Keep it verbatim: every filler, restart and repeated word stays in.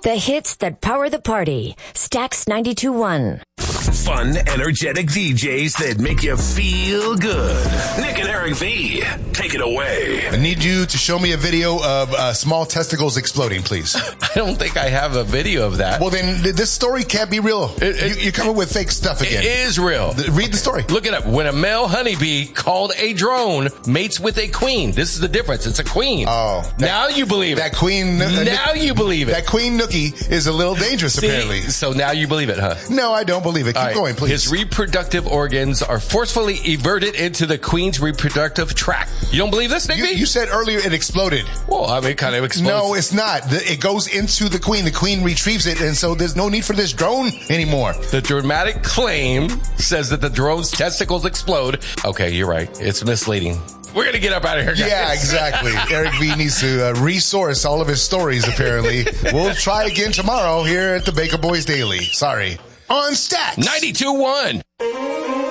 The hits that power the party. Stax ninety-two point one. Fun, energetic D Js that make you feel good. Nick and Eric V, take it away. I need you to show me a video of uh, small testicles exploding, please. I don't think I have a video of that. Well, then th- this story can't be real. It, it, you, you're coming with fake stuff again. It is real. The, read the story. Look it up. When a male honeybee called a drone mates with a queen. This is the difference. It's a queen. Oh. That, now you believe it. That queen. Uh, now you believe it. That queen nookie is a little dangerous, See, apparently. So now you believe it, huh? No, I don't believe it. Keep All right. going, please. His reproductive organs are forcefully everted into the queen's reproductive tract. You don't believe this, Nick? You, you said earlier it exploded. Well, I mean, it kind of explodes. No, it's not. The, it goes into the queen. The queen retrieves it, and so there's no need for this drone anymore. The dramatic claim says that the drone's testicles explode. Okay, you're right. It's misleading. We're going to get up out of here, guys. Yeah, exactly. Eric V needs to uh, resource all of his stories, apparently. We'll try again tomorrow here at the Baker Boys Daily. Sorry. On Stax ninety-two point one.